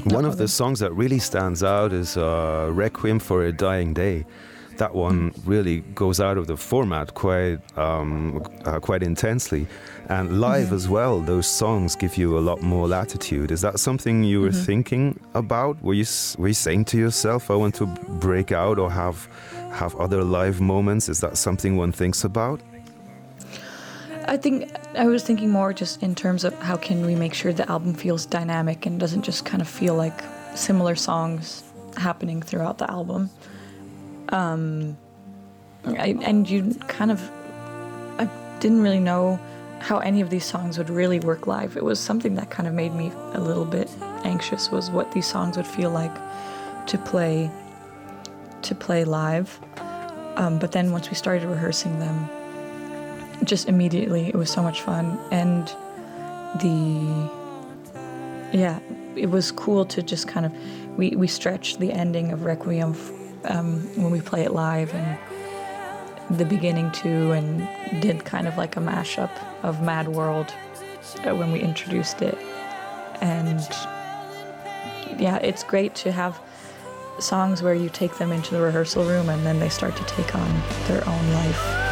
One of the songs that really stands out is Requiem for a Dying Day. That one really goes out of the format quite intensely. And live as well, those songs give you a lot more latitude. Is that something you were thinking about? Were you saying to yourself, I want to break out or have other live moments? Is that something one thinks about? I think I was thinking more just in terms of how can we make sure the album feels dynamic and doesn't just kind of feel like similar songs happening throughout the album. I didn't really know how any of these songs would really work live. It was something that kind of made me a little bit anxious, was what these songs would feel like to play live. But then once we started rehearsing them, just immediately it was so much fun. And it was cool to just kind of, we stretched the ending of Requiem when we play it live, and the beginning too, and did kind of like a mashup of Mad World when we introduced it. And yeah, it's great to have songs where you take them into the rehearsal room and then they start to take on their own life.